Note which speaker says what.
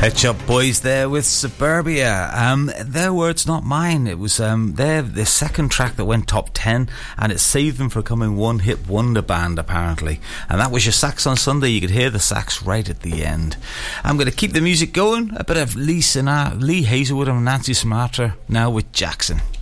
Speaker 1: Pet Shop Boys there with Suburbia. Their words, not mine. It was the second track that went top 10, and it saved them for becoming one-hit wonder band, apparently. And that was your Sax on Sunday. You could hear the sax right at the end. I'm going to keep the music going. A bit of Lee Hazelwood and Nancy Sinatra now with Jackson.